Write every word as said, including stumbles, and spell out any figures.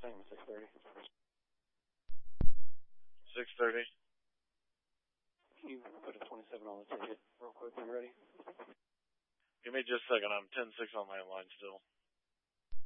same, six thirty. six thirty. Can you put a twenty-seven on the ticket real quick when you're ready? Give me just a second. I'm ten six on my line still.